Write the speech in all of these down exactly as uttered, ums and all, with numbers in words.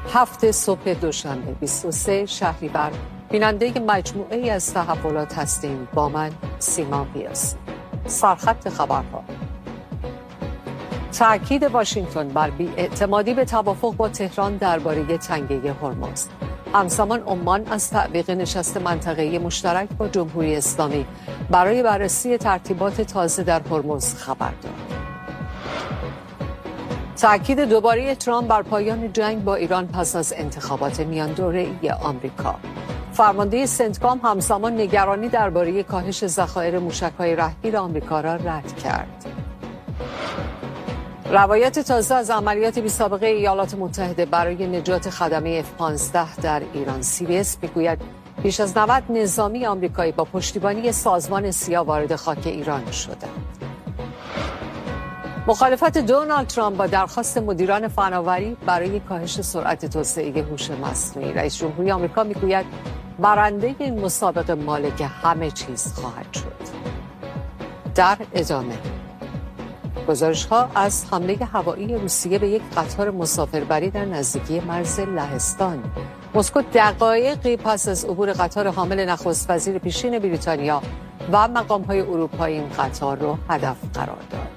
هفت صبح دوشنبه بیست و سه شهریور، بیننده مجموعه ای از تحولات هستیم. با من سیما قیاسی. سرخط خبرها: تأکید واشنگتن بر بی‌اعتمادی به توافق با تهران درباره تنگه هرمز. همزمان عمان از تعویق نشست منطقه‌ای مشترک با جمهوری اسلامی برای بررسی ترتیبات تازه در هرمز خبر داد. تأکید دوباره ترامپ بر پایان جنگ با ایران پس از انتخابات میان دوره‌ای آمریکا. فرمانده سنتکام همزمان نگرانی درباره کاهش ذخایر موشک‌های رهگیر آمریکا را رد کرد. روایت تازه از عملیات بی‌سابقه ایالات متحده برای نجات خدمه اف پانزده در ایران. سی بی اس میگوید بیش از نود نظامی آمریکایی با پشتیبانی سازمان سیا وارد خاک ایران شدند. مخالفت دونالد ترامپ با درخواست مدیران فناوری برای کاهش سرعت توسعه هوش مصنوعی. رئیس جمهوری آمریکا میگوید برنده این مسابقه مالک همه چیز خواهد شد. در ادامه گزارش‌ها از حمله هوایی روسیه به یک قطار مسافربری در نزدیکی مرز لهستان. مسکو دقایقی پس از عبور قطار حامل نخست وزیر پیشین بریتانیا و مقام‌های اروپایی این قطار را هدف قرار داد.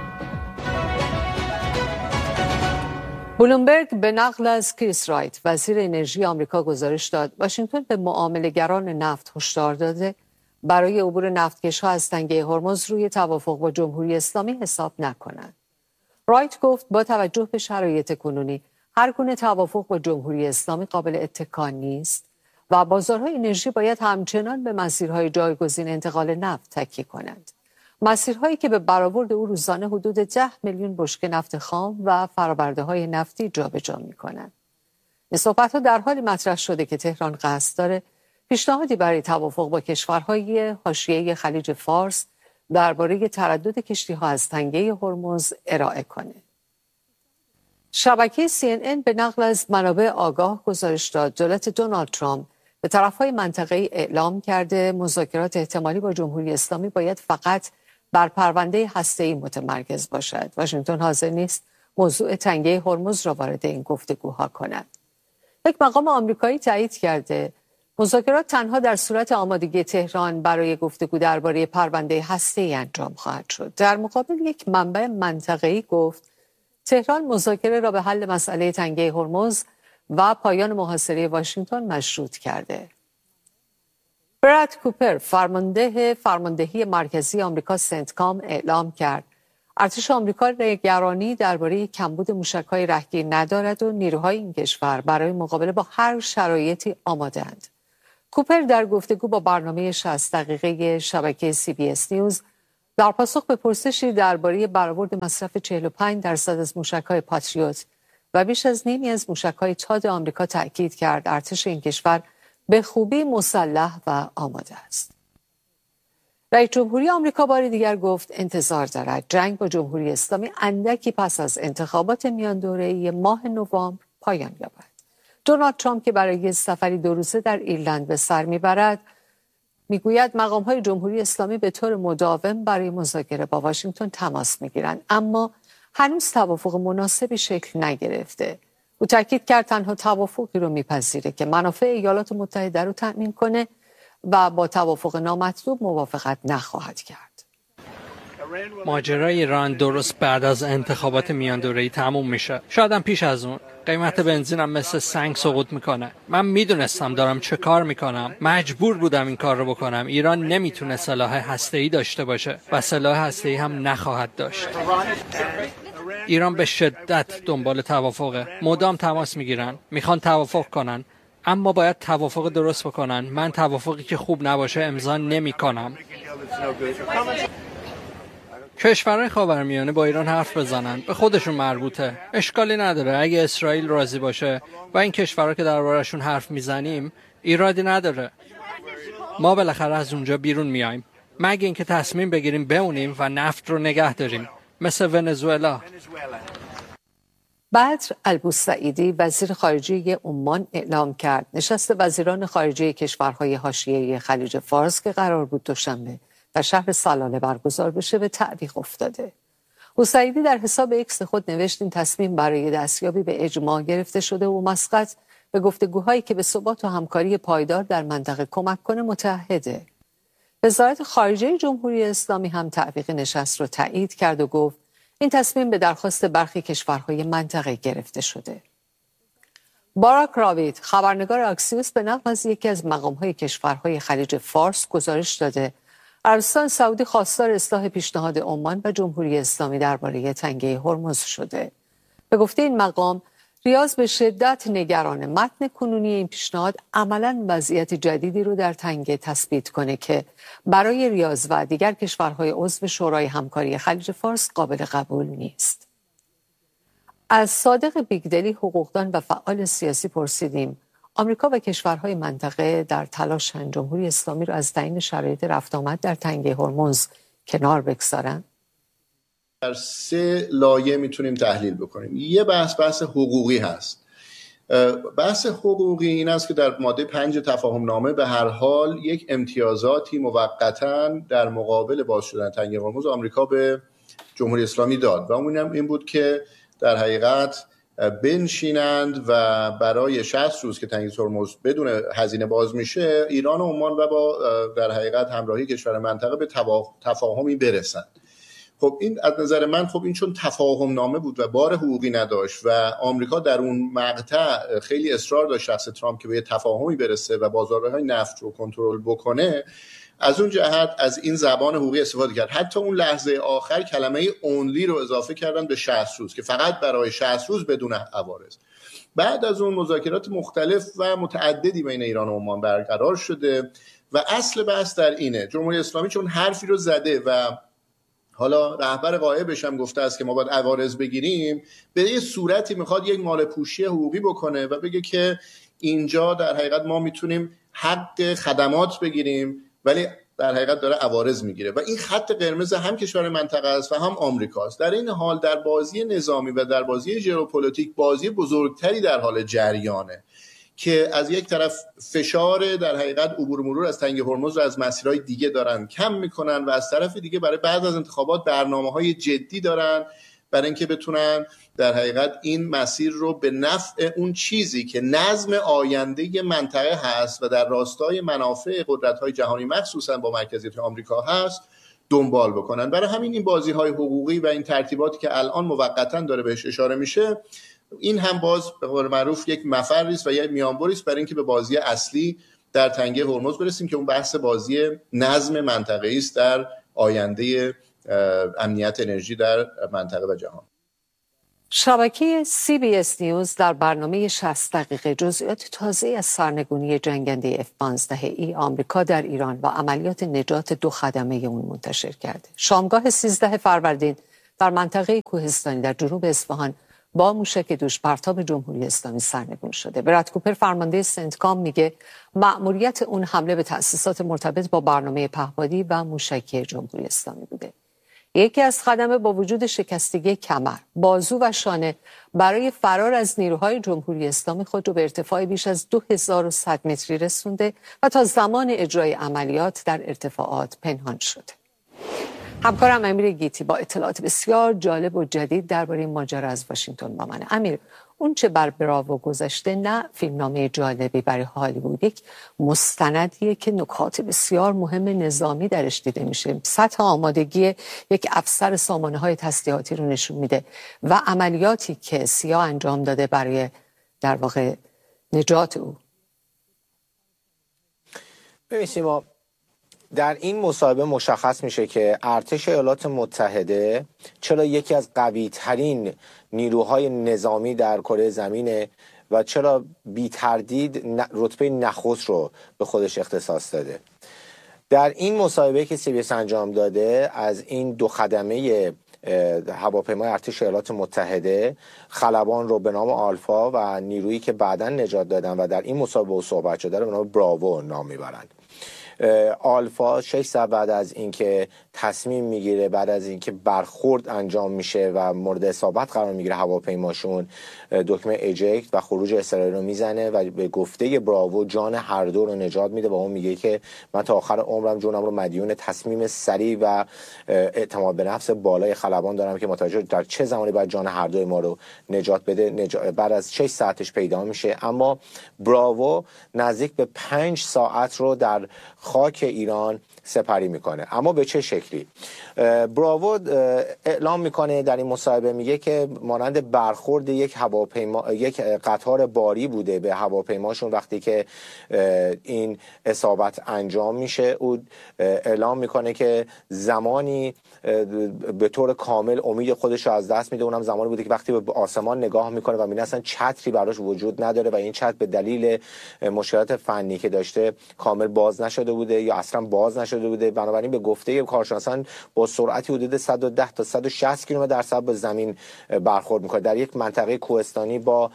بلومبرگ به نقل از کریس رایت وزیر انرژی آمریکا گزارش داد واشنگتن به معامله‌گران نفت هشدار داده برای عبور نفتکش‌ها از تنگه هرمز روی توافق با جمهوری اسلامی حساب نکنند. رایت گفت با توجه به شرایط کنونی هر گونه توافق با جمهوری اسلامی قابل اتکا نیست و بازارهای انرژی باید همچنان به مسیرهای جایگزین انتقال نفت تکیه کنند. مسیرهایی که به برآورد او روزانه حدود ده میلیون بشکه نفت خام و فرآورده‌های نفتی جابجا می‌کنند. این صحبت‌ها در حالی مطرح شده که تهران قصد دارد پیشنهادی برای توافق با کشورهای حاشیه خلیج فارس درباره تردد کشتی‌ها از تنگه هرمز ارائه کند. شبکه سی ان ان به نقل از منابع آگاه گزارش داد دولت دونالد ترامپ به طرف‌های منطقه‌ای اعلام کرده مذاکرات احتمالی با جمهوری اسلامی باید فقط بر پرونده هسته‌ای متمرکز باشد. واشنگتن حاضر نیست موضوع تنگه هرمز را وارد این گفتگوها کند. یک مقام آمریکایی تایید کرده مذاکرات تنها در صورت آمادگی تهران برای گفتگو درباره پرونده هسته‌ای انجام خواهد شد. در مقابل یک منبع منطقه‌ای گفت تهران مذاکره را به حل مسئله تنگه هرمز و پایان محاصره واشنگتن مشروط کرده. براد کوپر فرمانده فرماندهی مرکزی آمریکا سنتکام اعلام کرد ارتش آمریکا نگرانی درباره کمبود موشک‌های رهگیر ندارد و نیروهای این کشور برای مقابله با هر شرایطی آماده‌اند. کوپر در گفتگو با برنامه شصت دقیقه شبکه سی بی اس نیوز در پاسخ به پرسشی درباره برآورد مصرف چهل و پنج درصد از موشک‌های پاتریوت و بیش از نیمی از موشک‌های تاد آمریکا تأکید کرد ارتش این کشور به خوبی مسلح و آماده است. رئیس جمهوری آمریکا بار دیگر گفت انتظار دارد جنگ با جمهوری اسلامی اندکی پس از انتخابات میان دوره‌ای ماه نوامبر پایان یابد. دونالد ترامپ که برای سفری دو روزه در ایرلند به سر میبرد میگوید مقام‌های جمهوری اسلامی به طور مداوم برای مذاکره با واشنگتن تماس میگیرند اما هنوز توافق مناسبی شکل نگرفته. او تاکید کرد تنها توافقی رو میپذیره که منافع ایالات متحده رو تأمین کنه و با توافق نامطلوب موافقت نخواهد کرد. ماجرای ایران درست بعد از انتخابات میان دوره‌ای تموم میشه. شاید هم پیش از اون. قیمت بنزینم مثل سنگ سقوط میکنه. من میدونستم دارم چه کار میکنم. مجبور بودم این کار رو بکنم. ایران نمیتونه سلاح هسته‌ای داشته باشه و سلاح هسته‌ای هم نخواهد داشت. ایران به شدت دنبال توافقه. مدام تماس میگیرن. میخوان توافق کنن. اما باید توافق درست بکنن. من توافقی که خوب نباشه امضا نمیکنم. کشورهای خاورمیانه با ایران حرف بزنن، به خودشون مربوطه. اشکالی نداره اگه اسرائیل راضی باشه و این کشورها که درباره‌شون حرف میزنیم ایرادی نداره. ما بالاخره از اونجا بیرون میایم. مگه اینکه تصمیم بگیریم بمونیم و نفت رو نگه داریم مثل ونزوئلا. بدر البوسعیدی وزیر خارجه عمان اعلام کرد نشست وزیران خارجه کشورهای حاشیه خلیج فارس که قرار بود دوشنبه در شهر سلاله برگزار بشه به تعویق افتاده. بوسعیدی در حساب ایکس خود نوشت این تصمیم برای دستیابی به اجماع گرفته شده و مسقط به گفتگوهایی که به ثبات و همکاری پایدار در منطقه کمک کنه متعهده. وزارت خارجه جمهوری اسلامی هم تعویق نشست رو تایید کرد و گفت این تصمیم به درخواست برخی کشورهای منطقه گرفته شده. باراک راوید، خبرنگار اکسیوس، به نقل از یکی از مقامهای کشورهای خلیج فارس گزارش داده عربستان سعودی خواستار اصلاح پیشنهاد عمان و جمهوری اسلامی درباره تنگه هرمز شده. به گفته این مقام، ریاض به شدت نگران متن کنونی این پیشنهاد عملاً وضعیت جدیدی رو در تنگه تثبیت کنه که برای ریاض و دیگر کشورهای عضو شورای همکاری خلیج فارس قابل قبول نیست. از صادق بیگدلی، حقوقدان و فعال سیاسی، پرسیدیم آمریکا و کشورهای منطقه در تلاشند جمهوری اسلامی را از تعیین شرایط رفت آمد در تنگه هرمز کنار بگذارند. در سه لایه میتونیم تحلیل بکنیم. یه بحث بحث حقوقی هست. بحث حقوقی این است که در ماده پنج تفاهم نامه به هر حال یک امتیازاتی موقتاً در مقابل باز شدن تنگه هرمز آمریکا به جمهوری اسلامی داد و اون هم این بود که در حقیقت بنشینند و برای شصت روز که تنگه هرمز بدون هزینه باز میشه، ایران و عمان و با در حقیقت همراهی کشور منطقه به تفاهمی برسند. خب این از نظر من خب این چون تفاهم نامه بود و بار حقوقی نداشت و آمریکا در اون مقطع خیلی اصرار داشت شخص ترامپ که به تفاهمی برسه و بازارهای نفت رو کنترل بکنه، از اون جهت از این زبان حقوقی استفاده کرد. حتی اون لحظه آخر کلمه اونلی رو اضافه کردن به شصت روز که فقط برای شصت روز بدون عوارض. بعد از اون مذاکرات مختلف و متعددی بین ایران و عمان برقرار شده و اصل بحث در اینه جمهوری اسلامی چون حرفی رو زده و حالا رهبر غایبش هم گفته است که ما باید عوارض بگیریم، به یه صورتی میخواد یک مال پوشی حقوقی بکنه و بگه که اینجا در حقیقت ما میتونیم حق خدمات بگیریم ولی در حقیقت داره عوارض میگیره و این خط قرمز هم کشور منطقه است و هم آمریکاست. در این حال در بازی نظامی و در بازی ژئوپلیتیک بازی بزرگتری در حال جریانه که از یک طرف فشار در حقیقت عبور مرور از تنگه هرمز رو از مسیرهای دیگه دارن کم میکنن و از طرف دیگه برای بعد از انتخابات برنامه‌های جدی دارن برای اینکه بتونن در حقیقت این مسیر رو به نفع اون چیزی که نظم آینده منطقه هست و در راستای منافع قدرت‌های جهانی مخصوصا با مرکزیت آمریکا هست دنبال بکنن. برای همین این بازی‌های حقوقی و این ترتیباتی که الان موقتاً داره بهش اشاره میشه، این هم باز به قول معروف یک مفری است و یک میانبری است برای اینکه به بازی اصلی در تنگه هرمز برسیم که اون بحث بازی نظم منطقه‌ای است در آینده امنیت انرژی در منطقه و جهان. شبکه سی بی اس نیوز در برنامه شصت دقیقه جزئیات تازه از سرنگونی جنگنده اف پانزده ای آمریکا در ایران و عملیات نجات دو خدمه اون منتشر کرده. شامگاه سیزده فروردین در منطقه کوهستانی در جنوب اصفهان با موشک دوش پرتاب جمهوری اسلامی سرنگون شده. براد کوپر فرمانده سنتکام میگه مأموریت اون حمله به تأسیسات مرتبط با برنامه پهپادی و موشکی جمهوری اسلامی بوده. یکی از خدمه با وجود شکستگی کمر، بازو و شانه برای فرار از نیروهای جمهوری اسلامی خود رو به ارتفاع بیش از دو هزار و صد متری رسونده و تا زمان اجرای عملیات در ارتفاعات پنهان شده. همکارم امیر گیتی با اطلاعات بسیار جالب و جدید درباره این ماجرا از واشنگتن با منه. امیر، اون چه بر براوو گذشته نه فیلمنامه جالبی برای هالیوود، یک مستندیه که نکات بسیار مهم نظامی درش دیده میشه. سطح آمادگی یک افسر سامانه های تسلیحاتی رو نشون میده و عملیاتی که سیا انجام داده برای در واقع نجات او. ببینید ما در این مصاحبه مشخص میشه که ارتش ایالات متحده چرا یکی از قوی ترین نیروهای نظامی در کره زمینه و چرا بی تردید رتبه نخست رو به خودش اختصاص داده. در این مصاحبه که سی بی اس انجام داده از این دو خدمه هواپیمای ارتش ایالات متحده، خلبان رو به نام آلفا و نیرویی که بعداً نجات دادن و در این مصاحبه صحبت شده رو به نام براوو نام میبرند. آلفا شش ساعت بعد از اینکه تصمیم میگیره، بعد از اینکه برخورد انجام میشه و مورد اصابت قرار میگیره هواپیماشون، دکمه اجکت و خروج اسرائیل رو میزنه و به گفته براوو جان هر دو رو نجات میده و اون میگه که من تا آخر عمرم جونم رو مدیون تصمیم سریع و اعتماد به نفس بالای خلبان دارم که متوجه در چه زمانی باید جان هر دوی ما رو نجات بده. نجات بعد از شش ساعتش پیدا میشه، اما براوو نزدیک به پنج ساعت رو در خاک ایران سپری میکنه. اما به چه شکلی؟ براوو اعلام میکنه در این مصاحبه، میگه که مانند برخورد یک هواپیما، یک قطار باری بوده به هواپیماشون وقتی که این اصابت انجام میشه. او اعلام میکنه که زمانی به طور کامل امید خودش رو از دست میده، اونم زمانی بوده که وقتی به آسمان نگاه میکنه و میبینه اصلا چتری براش وجود نداره و این چتر به دلیل مشکلات فنی که داشته کامل باز نشده بوده یا اصلا باز نشده بوده. بنابراین به گفته کارشناسان با سرعتی حدود صد و ده تا صد و شصت کیلومتر در ساعت به زمین برخورد میکنه. در یک منطقه کوهستانی با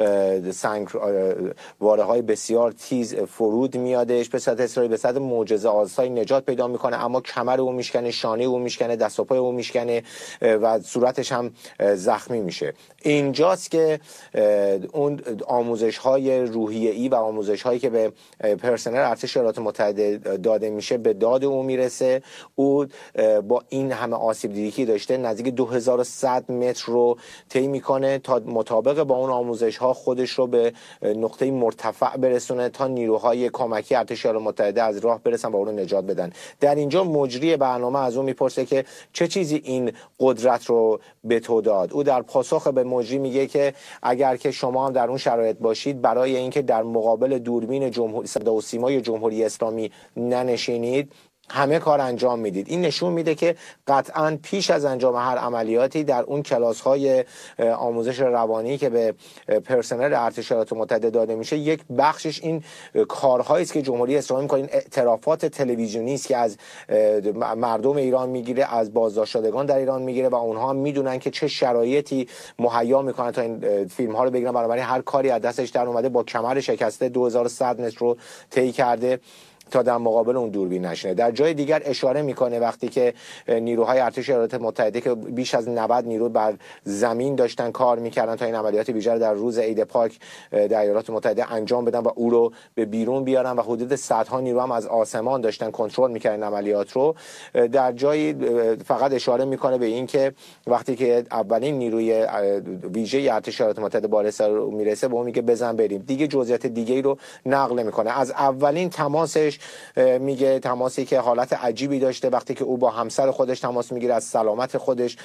سنگ واره‌های بسیار تیز فرود میادش. به صورت اسرائیل به صورت معجزه آسایی نجات پیدا میکنه، اما کمر او میشکنه، شانه او میشکنه، دست و پای او میشکنه و صورتش هم زخمی میشه. اینجاست که اون آموزش های روحیه‌ای و آموزش هایی که به پرسنل ارتش ایالات متحده داده میشه به داد او میرسه. او با این همه آسیب دیدگی داشته نزدیک دو هزار و صد متر رو طی میکنه تا مطابق با اون آموزش ها خودش رو به نقطه مرتفع برسونه تا نیروهای کمکی ارتش ایالات متحده از راه برسن و اون رو نجات بدن. در اینجا مجری برنامه از اون میپرسه که چه چیزی این قدرت رو به تو داد. او در پاسخ به مجری میگه که اگر که شما هم در اون شرایط باشید، برای اینکه در مقابل دوربین جمهوری صدا و سیمای جمهوری اسلامی ننشینید، همه کار انجام میدید. این نشون میده که قطعاً پیش از انجام هر عملیاتی در اون کلاس‌های آموزش روانی که به پرسنل ارتش ایالات متحده داده میشه، یک بخشش این کارهایی است که جمهوری اسلامی میکنه، این اعترافات تلویزیونی است که از مردم ایران میگیره، از بازداشتگان در ایران میگیره و اونها هم میدونن که چه شرایطی مهیا میکنن تا این فیلم ها رو بگیرن. بنابراین هر کاری از دستش در اومده، با کمر شکسته دو هزار و صد متر رو طی کرده تا در مقابل اون دوربین نشینه. در جای دیگر اشاره میکنه وقتی که نیروهای ارتش ایالات متحده که بیش از نود نیرو بر زمین داشتن کار میکردن تا این عملیات ویژه در روز عید پاک در ایالات متحده انجام بدن و او رو به بیرون بیارن و حدود صدها نیرو هم از آسمان داشتن کنترل میکردن عملیات رو، در جایی فقط اشاره میکنه به این که وقتی که اولین نیروی ویژه ارتش ایالات متحده بالا سر میرسه، به اون میگه بزن بریم. دیگه جزئیات دیگه‌ای رو نقل میکنه. از اولین تماسش میگه تماسی که حالت عجیبی داشته، وقتی که او با همسر خودش تماس میگیره از سلامت خودش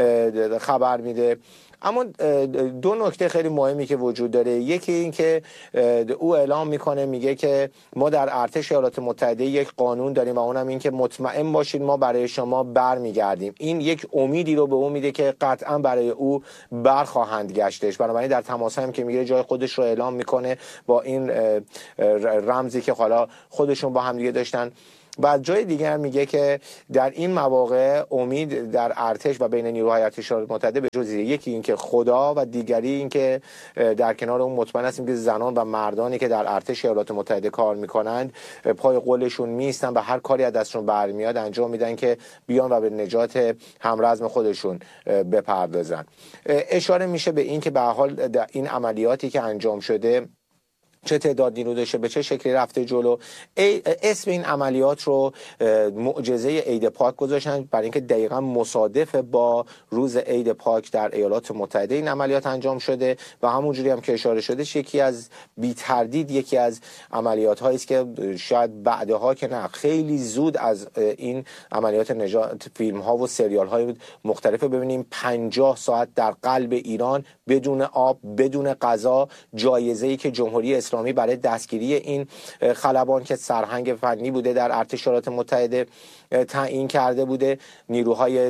خبر میده. اما دو نکته خیلی مهمی که وجود داره، یکی این که او اعلام میکنه، میگه که ما در ارتش ایالات متحده یک قانون داریم و اونم این که مطمئن باشید ما برای شما برمیگردیم. این یک امیدی رو به او میده که قطعا برای او برخواهند گشتش. بنابراین در تماس هم که میگیره جای خودش رو اعلام میکنه با این رمزی که حالا خودشون با هم دیگه داشتن. بعد جای دیگر میگه که در این مواقع امید در ارتش و بین نیروهای ارتش ایالات متحده به جز یکی این که خدا و دیگری این که در کنار اون مطمئن هستیم که زنان و مردانی که در ارتش ایالات متحده کار میکنند پای قولشون میستن و هر کاری از دستشون برمیاد انجام میدن که بیان و به نجات همرزم خودشون بپردازن. اشاره میشه به این که به حال این عملیاتی که انجام شده چه تعداد نیرو داشته، به چه شکلی رفته جلو. اسم این عملیات رو معجزه عید پاک گذاشتن برای اینکه دقیقاً مصادف با روز عید پاک در ایالات متحده این عملیات انجام شده و همونجوری هم که اشاره شده یکی از بی تردید یکی از عملیات هایی است که شاید بعدها که نه خیلی زود از این عملیات نجات فیلم ها و سریال های مختلف ببینیم. پنجاه ساعت در قلب ایران بدون آب، بدون غذا، جایزه‌ای که جمهوری اسلامی برای دستگیری این خلبان که سرهنگ فنی بوده در ارتش ایالات متحده تعیین کرده بوده. نیروهای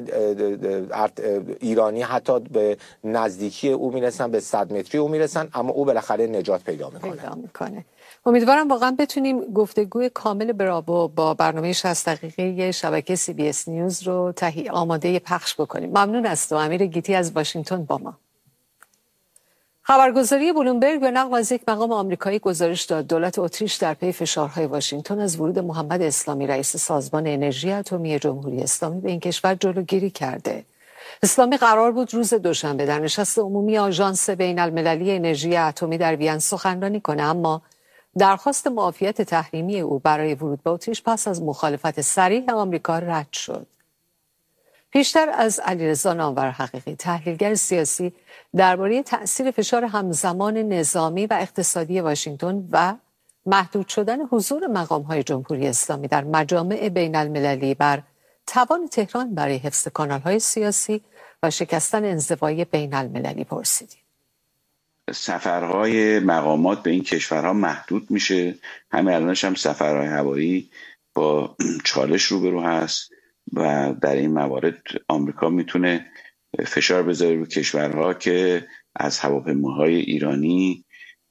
ایرانی حتی به نزدیکی او میرسن، به صد متری او میرسن، اما او بالاخره نجات پیدا میکنه. پیدا میکنه. امیدوارم واقعا بتونیم گفتگوی کامل براوو با برنامه شصت دقیقه شبکه سی بی اس نیوز رو تهیه آماده پخش بکنیم. ممنون از تو امیر گیتی از واشنگتن با ما. خبرگزاری بلومبرگ به نقل از یک مقام آمریکایی گزارش داد دولت اتریش در پی فشارهای واشنگتن از ورود محمد اسلامی رئیس سازمان انرژی اتمی جمهوری اسلامی به این کشور جلوگیری کرده. اسلامی قرار بود روز دوشنبه در نشست عمومی آژانس بین المللی انرژی اتمی در وین سخنرانی کنه، اما درخواست معافیت تحریمی او برای ورود به اتریش پس از مخالفت صریح آمریکا رد شد. پیشتر از علیرضا نامور حقیقی، تحلیلگر سیاسی، درباره تأثیر فشار همزمان نظامی و اقتصادی واشنگتن و محدود شدن حضور مقام‌های جمهوری اسلامی در مجامع بین المللی بر توان تهران برای حفظ کانال‌های سیاسی و شکستن انزوای بین المللی پرسیدیم. سفرهای مقامات به این کشورها محدود میشه. همه الانش هم سفرهای هوایی با چالش روبرو هست و در این موارد آمریکا میتونه فشار بذاره رو کشورها که از هواپیماهای ایرانی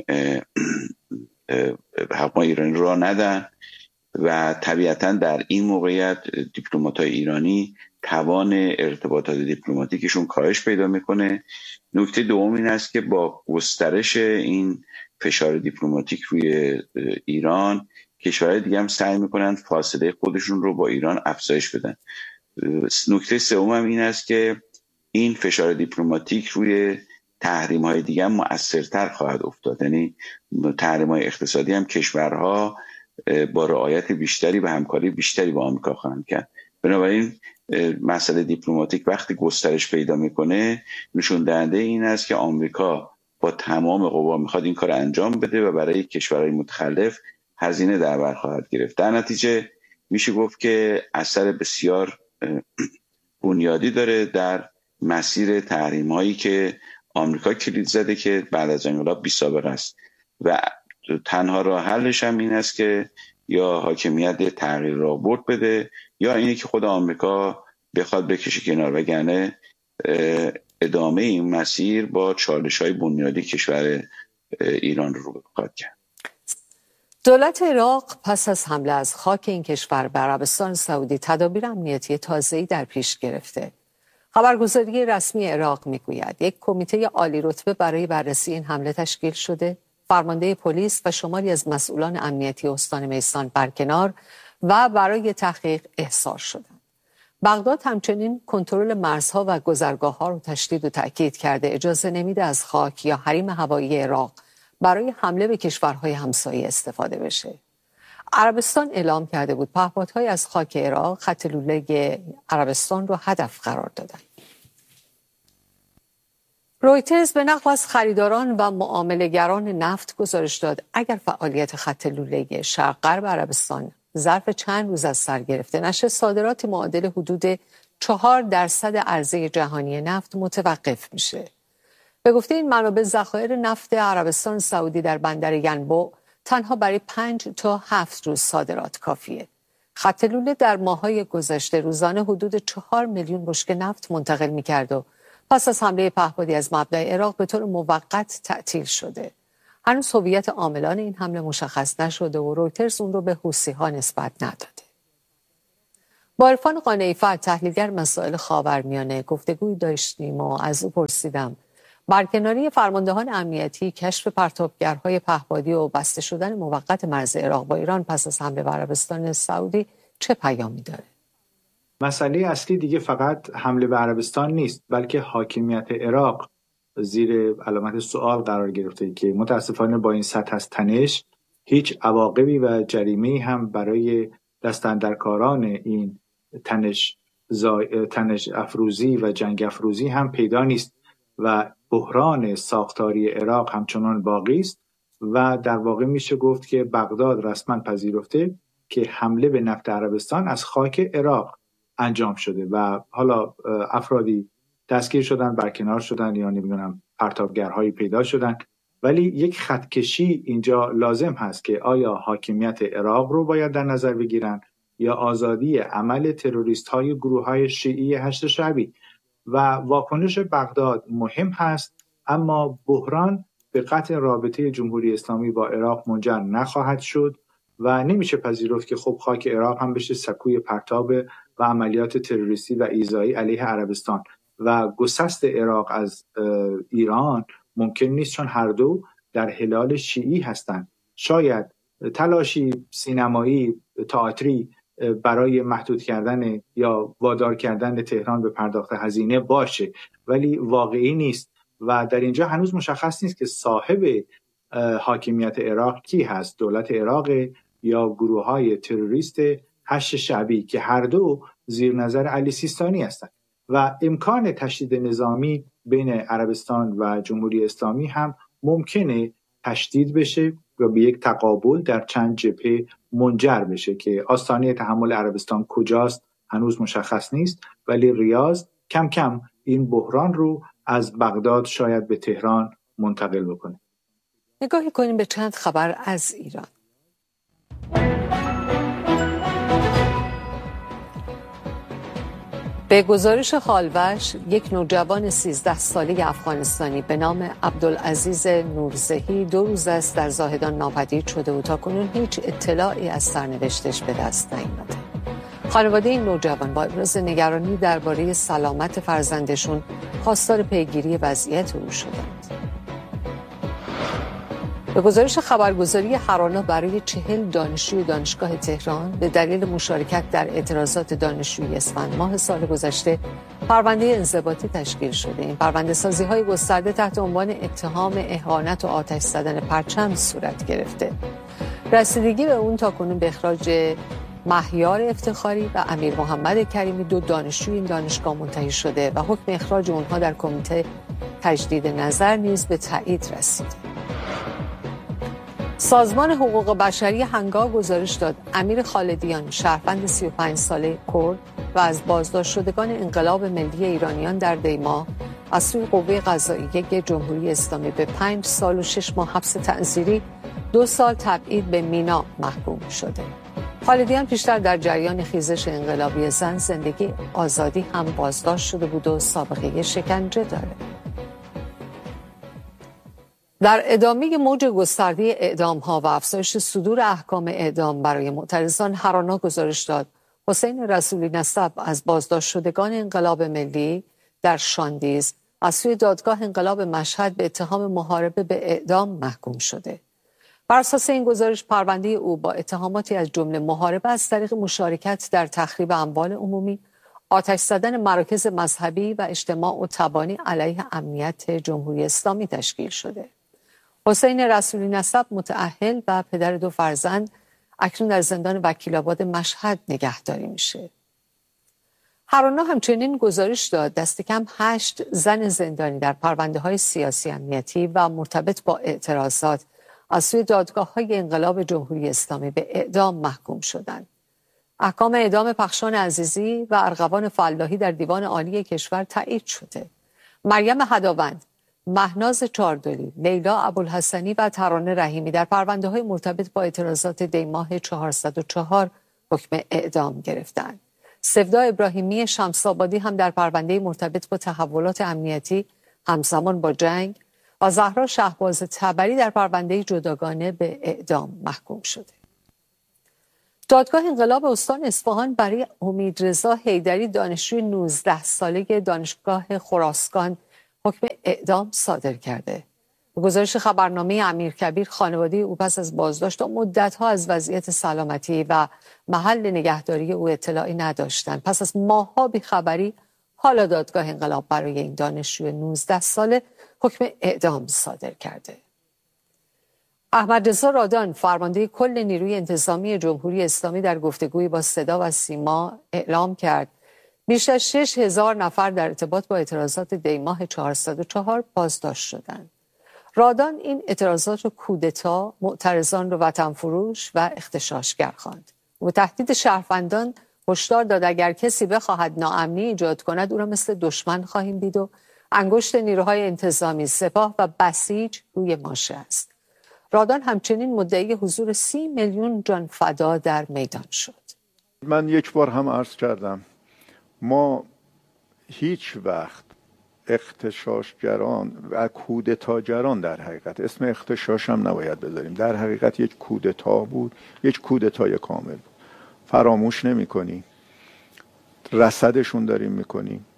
هواپیمای ایرانی را ندن و طبیعتا در این موقعیت دیپلمات‌های ایرانی توان ارتباطات دیپلماتیکشون کاهش پیدا میکنه. نکته دوم این است که با گسترش این فشار دیپلماتیک روی ایران، کشورهای دیگه هم سعی میکنن فاصله خودشون رو با ایران افزایش بدن. نکته سوم هم این است که این فشار دیپلماتیک روی تحریم‌های دیگه هم مؤثرتر خواهد افتاد. یعنی تحریم‌های اقتصادی هم کشورها با رعایت بیشتری و همکاری بیشتری با آمریکا خواهند کرد. بنابراین مسئله دیپلماتیک وقتی گسترش پیدا میکنه نشون دهنده این است که آمریکا با تمام قوا میخواد این کار انجام بده و برای کشورهای متخلف هزینه در بر خواهد گرفت. در نتیجه میشه گفت که اثر بسیار بنیادی داره در مسیر تحریم هایی که آمریکا کلید زده که بعد از انقلاب بی سابقه است و تنها راه حلش هم این است که یا حاکمیت تغییر را برد بده یا اینه که خود آمریکا بخواد بکشه کنار، وگرنه ادامه این مسیر با چالش های بنیادی کشور ایران رو خواهد کرد. دولت عراق پس از حمله از خاک این کشور به عربستان سعودی تدابیر امنیتی تازه‌ای در پیش گرفته. خبرگزاری رسمی عراق میگوید یک کمیته عالی رتبه برای بررسی این حمله تشکیل شده. فرمانده پلیس و شماری از مسئولان امنیتی استان میسان برکنار و برای تحقیق احضار شدند. بغداد همچنین کنترل مرزها و گذرگاه‌ها رو تشدید و تأکید کرده، اجازه نمیده از خاک یا حریم هوایی عراق برای حمله به کشورهای همسایه استفاده بشه. عربستان اعلام کرده بود پهپادهای از خاک عراق خط لوله عربستان رو هدف قرار دادن. رویترز به نقل از خریداران و معامله‌گران نفت گزارش داد اگر فعالیت خط لوله شرق غرب عربستان ظرف چند روز از سر گرفته نشه، صادرات معادل حدود چهار درصد عرضه جهانی نفت متوقف میشه. به گفته این منابع، ذخایر نفت عربستان سعودی در بندر ینبوع تنها برای پنج تا هفت روز صادرات کافیه. خط لوله در ماه‌های گذشته روزانه حدود چهار میلیون بشکه نفت منتقل می‌کرد و پس از حمله پهپادی از مبدأ عراق به طور موقت تعطیل شده. هنوز هویت عاملان این حمله مشخص نشده و رویترز اون رو به حوثی‌ها نسبت نداده. با عرفان قانعی فرد، تحلیلگر مسائل خاورمیانه، گفتگوی داشتیم و از او پرسیدم برکناری فرماندهان امنیتی، کشف پرتابگرهای پهپادی و بسته شدن موقت مرز عراق با ایران پس از حمله به عربستان سعودی چه پیامی داره؟ مسئله اصلی دیگه فقط حمله به عربستان نیست، بلکه حاکمیت عراق زیر علامت سوال قرار گرفته که متاسفانه با این سطح از تنش هیچ عواقبی و جریمه‌ای هم برای دستاندرکاران این تنش زا... تنش افروزی و جنگ افروزی هم پیدا نیست و بحران ساختاری عراق همچنان باقی است و در واقع میشه گفت که بغداد رسما پذیرفته که حمله به نفت عربستان از خاک عراق انجام شده و حالا افرادی دستگیر شدن، برکنار شدن یا نمیدونم پرتابگرهایی پیدا شدن، ولی یک خطکشی اینجا لازم هست که آیا حاکمیت عراق رو باید در نظر بگیرن یا آزادی عمل تروریست های گروه های شیعی هشت شعبی. و واکنش بغداد مهم هست، اما بحران به قطع رابطه جمهوری اسلامی با عراق منجر نخواهد شد و نمیشه پذیرفت که خب خاک عراق هم بشه سکوی پرتاب و عملیات تروریستی و ایذایی علیه عربستان و گسست عراق از ایران ممکن نیست، چون هر دو در هلال شیعی هستند. شاید تلاشی سینمایی، تئاتری برای محدود کردن یا وادار کردن تهران به پرداخت هزینه باشه، ولی واقعی نیست و در اینجا هنوز مشخص نیست که صاحب حاکمیت عراق کی هست، دولت عراق یا گروه‌های تروریست هشت شعبی که هر دو زیر نظر علی سیستانی هستند و امکان تشدید نظامی بین عربستان و جمهوری اسلامی هم ممکنه تشدید بشه و به یک تقابل در چند جبهه منجر بشه که آستانه تحمل عربستان کجاست هنوز مشخص نیست، ولی ریاض کم کم این بحران رو از بغداد شاید به تهران منتقل بکنه. نگاهی کنیم به چند خبر از ایران. به گزارش خالوش، یک نوجوان سیزده ساله افغانستانی به نام عبدالعزیز نورزهی دو روز است در زاهدان ناپدید شده و تاکنون هیچ اطلاعی از سرنوشتش به دست نیامده. خانواده این نوجوان با ابراز نگرانی درباره سلامت فرزندشون خواستار پیگیری وضعیت او شدند. به گزارش خبرگزاری هرانا، برای چهل دانشجوی دانشگاه تهران به دلیل مشارکت در اعتراضات دانشجویی اسفند ماه سال گذشته پرونده انضباطی تشکیل شده. این پرونده سازی های گسترده تحت عنوان اتهام اهانت و آتش زدن پرچم صورت گرفته. رسیدگی به اون تاکنون به اخراج مهیار افتخاری و امیر محمد کریمی، دو دانشجوی این دانشگاه، منتهی شده و حکم اخراج اونها در کمیته تجدید نظر نیز به تایید رسیده. سازمان حقوق بشری هنگام گزارش داد امیر خالدیان، شهروند سی و پنج ساله کرد و از بازداشت شدگان انقلاب ملی ایرانیان در دیما، از سوی قوه قضاییه جمهوری اسلامی به پنج سال و شش ماه حبس تعزیری، دو سال تبعید به مینا محکوم شده. خالدیان پیشتر در جریان خیزش انقلابی زن زندگی آزادی هم بازداشت شده بود و سابقه شکنجه داره. در ادامه موج گسترده اعدام‌ها و افزایش صدور احکام اعدام برای معترضان، هرانا گزارش داد حسین رسولی نسب از بازداشت شدگان انقلاب ملی در شاندیز از سوی دادگاه انقلاب مشهد به اتهام محاربه به اعدام محکوم شده. بر اساس این گزارش، پرونده او با اتهاماتی از جمله محاربه از طریق مشارکت در تخریب اموال عمومی، آتش زدن مراکز مذهبی و اجتماع و تبانی علیه امنیت جمهوری اسلامی تشکیل شده. حسین رسولی نسب، متأهل و پدر دو فرزند، اکنون در زندان وکیل‌آباد مشهد نگهداری میشه. هرانا همچنین گزارش داد دست کم هشت زن زندانی در پرونده‌های سیاسی امنیتی و مرتبط با اعتراضات از سوی دادگاه‌های انقلاب جمهوری اسلامی به اعدام محکوم شدند. احکام اعدام پخشان عزیزی و ارغوان فلاحی در دیوان عالی کشور تایید شده. مریم هداوند، مهناز چاردلی، لیلا ابوالحسنی و ترانه رحیمی در پرونده‌های مرتبط با اعتراضات دی ماه چهارصد و چهار حکم اعدام گرفتند. سفدا ابراهیمی شمس‌آبادی هم در پرونده مرتبط با تحولات امنیتی همزمان با جنگ و زهرا شهباز تبری در پرونده جداگانه به اعدام محکوم شده. دادگاه انقلاب استان اصفهان برای امیدرضا حیدری، دانشجوی نوزده ساله دانشگاه خراسان، حکم اعدام صادر کرده. به گزارش خبرنامه امیرکبیر، خانواده او پس از بازداشت مدت‌ها از وضعیت سلامتی و محل نگهداری او اطلاعی نداشتند. پس از ماه‌ها بی‌خبری، حالا دادگاه انقلاب برای این دانشجوی نوزده ساله حکم اعدام صادر کرده. احمدرضا رادان، فرمانده کل نیروی انتظامی جمهوری اسلامی، در گفتگویی با صدا و سیما اعلام کرد بیش از شش هزار نفر در ارتباط با اعتراضات دی ماه چهارصد و چهار بازداشت شدند. رادان این اعتراضات رو کودتا، معترضان رو وطن فروش و اغتشاشگر خواند. و تهدید شهروندان هشدار داد اگر کسی بخواهد ناامنی ایجاد کند او را مثل دشمن خواهیم دید و انگشت نیروهای انتظامی، سپاه و بسیج روی ماشه است. رادان همچنین مدعی حضور سی میلیون جان فدا در میدان شد. من یک بار هم عرض کردم ما هیچ وقت اغتشاشگران و کودتاگران، در حقیقت اسم اغتشاش هم نباید بذاریم، در حقیقت یک کودتا بود، یک کودتای کامل بود، فراموش نمی کنیم، رصدشون داریم میکنیم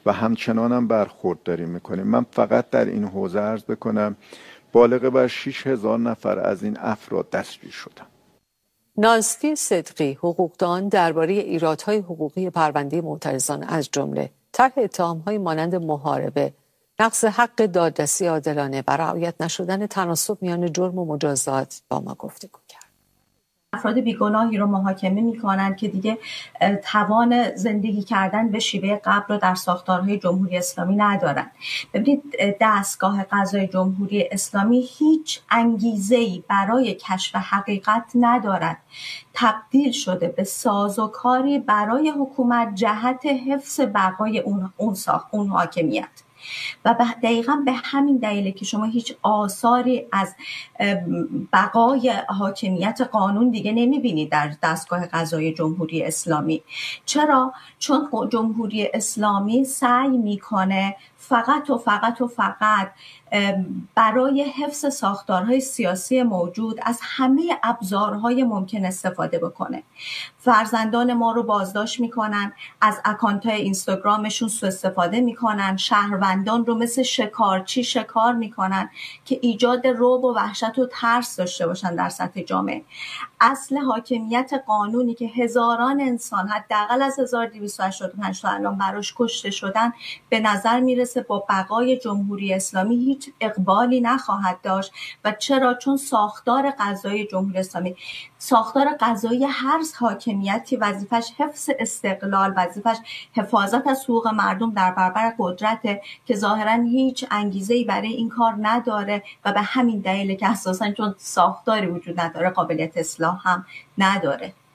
و همچنان هم برخورد داریم میکنیم. من فقط در این حوزه عرض بکنم بالغ بر شش هزار نفر از این افراد دستگیر شدن. نانسی صدقی حقوقدان درباره ایرادهای حقوقی پرونده معترضان از جمله طرح اتهام‌های مانند محاربه، نقض حق دادرسی عادلانه و رعایت نشدن تناسب میان جرم و مجازات با ما گفتگو کرد. افراد بیگناهی رو محاکمه می‌کنند که دیگه توان زندگی کردن به شیوه قبل رو در ساختارهای جمهوری اسلامی ندارن. ببینید دستگاه قضای جمهوری اسلامی هیچ انگیزه‌ای برای کشف حقیقت ندارد. تبدیل شده به سازوکاری برای حکومت جهت حفظ بقای اون اون ساخت اون حاکمیت. و دقیقا به همین دلیله که شما هیچ آثاری از بقای حاکمیت قانون دیگه نمیبینید در دستگاه قضای جمهوری اسلامی. چرا؟ چون جمهوری اسلامی سعی میکنه فقط و فقط و فقط برای حفظ ساختارهای سیاسی موجود از همه ابزارهای ممکن استفاده بکنه. فرزندان ما رو بازداشت میکنن، از اکانت‌های اینستاگرامشون سوء استفاده میکنن، شهروندان رو مثل شکارچی شکار میکنن که ایجاد رعب و وحشت و ترس داشته باشن در سطح جامعه. اصل حاکمیت قانونی که هزاران انسان حداقل از هزار و دویست و هشتاد و پنج تا الان براش کشته شدن به نظر میرسه با بقای جمهوری اسلامی هیچ اقبالی نخواهد داشت. و چرا؟ چون ساختار قضایی جمهوری اسلامی، ساختار قضایی هر حاکمیتی وظیفش حفظ استقلال، وظیفش حفاظت از حقوق مردم در برابر قدرت که ظاهرا هیچ انگیزه‌ای برای این کار نداره و به همین دلیل که اساساً چون ساختاری وجود نداره قابلیت اصلاح هم نداره.